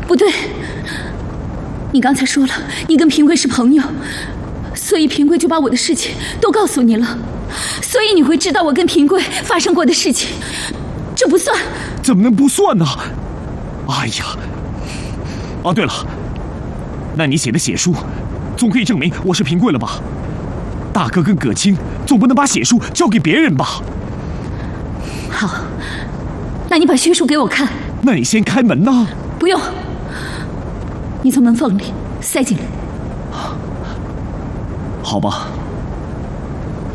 不对，你刚才说了，你跟平贵是朋友，所以平贵就把我的事情都告诉你了，所以你会知道我跟平贵发生过的事情，这不算。 怎么能不算呢？哎呀，啊，对了，那你写的血书，总可以证明我是平贵了吧？大哥跟葛青总不能把血书交给别人吧？ 好，那你把血书给我看。 那你先开门呐。 不用，你从门缝里塞进来。 好吧。